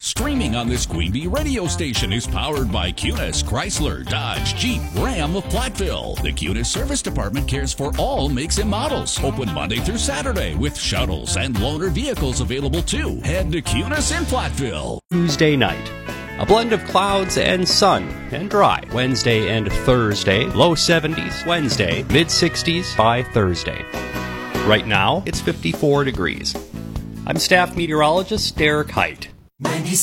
Streaming on this Queen Bee radio station is powered by Cunis, Chrysler, Dodge, Jeep, Ram of Platteville. The Cunis Service Department cares for all makes and models. Open Monday through Saturday with shuttles and loaner vehicles available too. Head to Cunis in Platteville. Tuesday night. A blend of clouds and sun and dry. Wednesday and Thursday, low 70s. Wednesday, mid 60s by Thursday. Right now, it's 54 degrees. I'm staff meteorologist Derek Height.